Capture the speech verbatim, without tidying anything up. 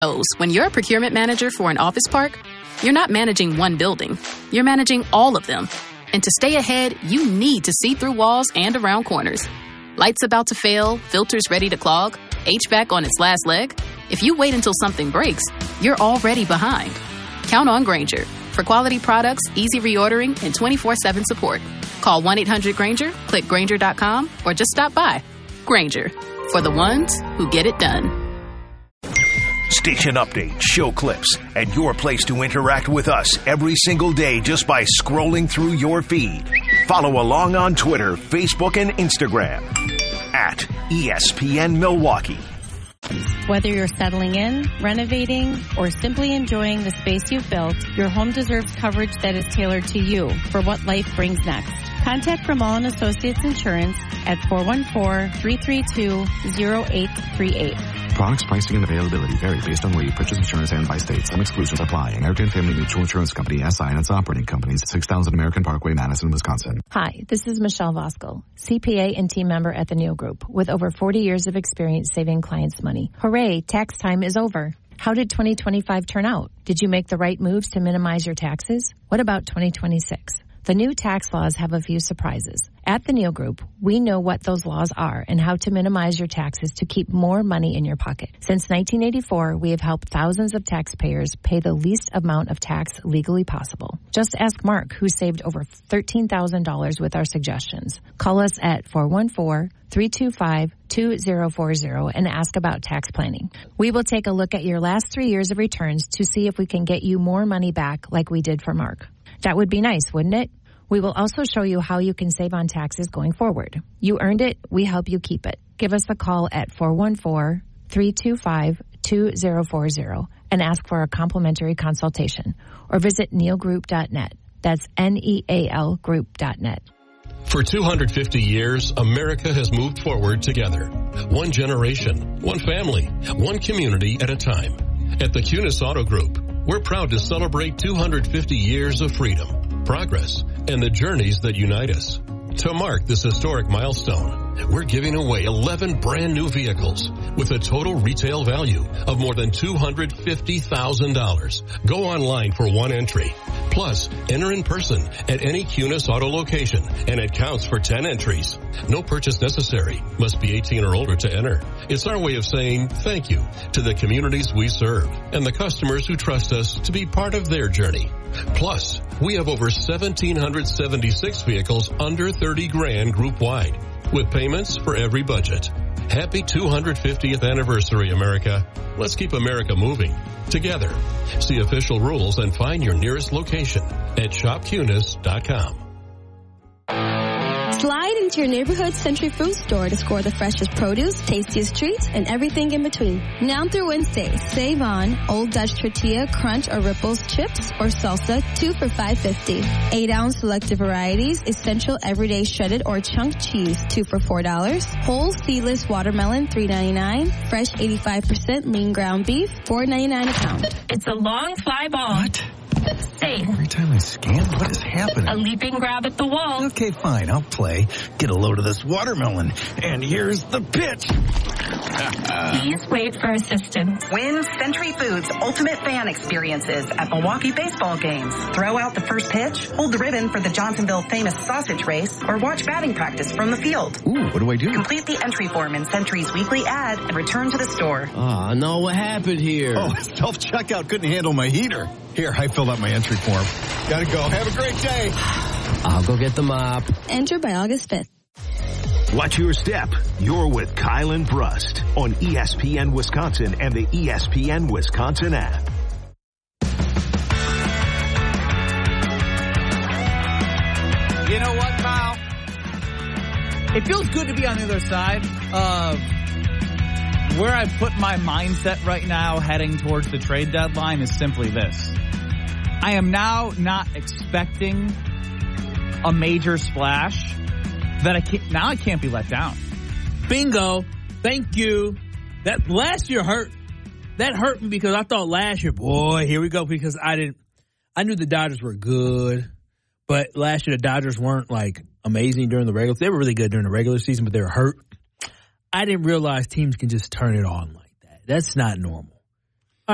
When you're a procurement manager for an office park, you're not managing one building. You're managing all of them. And to stay ahead, you need to see through walls and around corners. Lights about to fail, filters ready to clog, H V A C on its last leg. If you wait until something breaks, you're already behind. Count on Grainger for quality products, easy reordering, and twenty-four seven support. Call one eight hundred Grainger, click Grainger dot com, or just stop by. Grainger, for the ones who get it done. Station updates, show clips, and your place to interact with us every single day just by scrolling through your feed. Follow along on Twitter, Facebook, and Instagram at E S P N Milwaukee. Whether you're settling in, renovating, or simply enjoying the space you've built, your home deserves coverage that is tailored to you for what life brings next. Contact Ramal and Associates Insurance at four one four, three three two, zero eight three eight. Products, pricing, and availability vary based on where you purchase insurance and by state. Some exclusions apply. American Family Mutual Insurance Company, S I and its operating companies, six thousand American Parkway, Madison, Wisconsin. Hi, this is Michelle Voskel, C P A and team member at the Neal Group, with over forty years of experience saving clients money. Hooray, tax time is over. How did twenty twenty-five turn out? Did you make the right moves to minimize your taxes? What about twenty twenty-six? The new tax laws have a few surprises. At the Neal Group, we know what those laws are and how to minimize your taxes to keep more money in your pocket. Since nineteen eighty-four, we have helped thousands of taxpayers pay the least amount of tax legally possible. Just ask Mark, who saved over thirteen thousand dollars with our suggestions. Call us at four one four, three two five, two zero four zero and ask about tax planning. We will take a look at your last three years of returns to see if we can get you more money back like we did for Mark. That would be nice, wouldn't it? We will also show you how you can save on taxes going forward. You earned it. We help you keep it. Give us a call at four one four, three two five, two zero four zero and ask for a complimentary consultation. Or visit neal group dot net. That's N E A L group dot net. For two hundred fifty years, America has moved forward together. One generation, one family, one community at a time. At the Kunis Auto Group, we're proud to celebrate two hundred fifty years of freedom, progress, and the journeys that unite us. To mark this historic milestone, we're giving away eleven brand new vehicles with a total retail value of more than two hundred fifty thousand dollars. Go online for one entry. Plus, enter in person at any Kunis Auto location, and it counts for ten entries. No purchase necessary. Must be eighteen or older to enter. It's our way of saying thank you to the communities we serve and the customers who trust us to be part of their journey. Plus, we have over one thousand seven hundred seventy-six vehicles under thirty grand group-wide, with payments for every budget. Happy two hundred fiftieth anniversary, America. Let's keep America moving together. See official rules and find your nearest location at shop kunis dot com. Slide into your neighborhood Century Fruit Store to score the freshest produce, tastiest treats, and everything in between. Now through Wednesday, save on Old Dutch Tortilla, Crunch, or Ripples chips or salsa, two for five fifty. Eight ounce selected varieties, Essential Everyday Shredded or Chunk Cheese, two for four dollars. Whole seedless watermelon, three ninety-nine. Fresh eighty-five percent lean ground beef, four ninety-nine a pound. It's a long fly ball. What? Safe. Every time I scan, what is happening? A leaping grab at the wall. Okay, fine, I'll play. Get a load of this watermelon. And here's the pitch. Please wait for assistance. Win Century Foods Ultimate Fan Experiences at Milwaukee baseball games. Throw out the first pitch, hold the ribbon for the Johnsonville famous sausage race, or watch batting practice from the field. Ooh, what do I do? Complete the entry form in Century's weekly ad and return to the store. Oh, no, what happened here? Oh, self-checkout couldn't handle my heater. Here, I filled out my entry form. Gotta go. Have a great day. I'll go get the mop. Enter by August fifth. Watch your step. You're with Kylan Brust on E S P N Wisconsin and the E S P N Wisconsin app. You know what, Kyle? It feels good to be on the other side of where I put my mindset right now heading towards the trade deadline is simply this. I am now not expecting a major splash that I can't, now I can't be let down. Bingo. Thank you. That last year hurt. That hurt me because I thought last year, boy, here we go, because I didn't, I knew the Dodgers were good, but last year the Dodgers weren't like amazing during the regular, they were really good during the regular season, but they were hurt. I didn't realize teams can just turn it on like that. That's not normal.